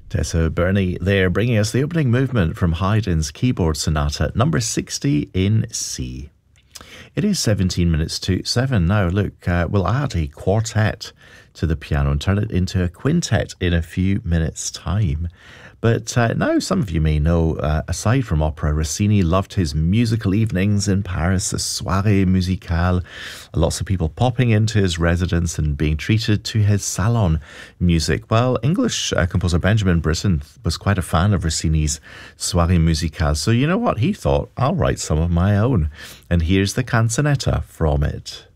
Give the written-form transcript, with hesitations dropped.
Tessa Burney there, bringing us the opening movement from Haydn's Keyboard Sonata number 60 in C. It is 17 minutes to 7 now. Look, we'll add a quartet to the piano and turn it into a quintet in a few minutes' time. But now some of you may know, aside from opera, Rossini loved his musical evenings in Paris, the soirée musicale. Lots of people popping into his residence and being treated to his salon music. Well, English composer Benjamin Britten was quite a fan of Rossini's soirée musicale. So you know what? He thought, I'll write some of my own. And here's the canzonetta from it.